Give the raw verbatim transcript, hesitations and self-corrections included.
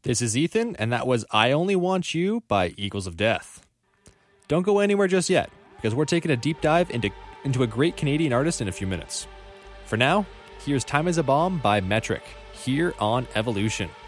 This is Ethan, and that was I Only Want You by Eagles of Death. Don't go anywhere just yet, because we're taking a deep dive into, into a great Canadian artist in a few minutes. For now, here's Time Is a Bomb by Metric, here on Evolution.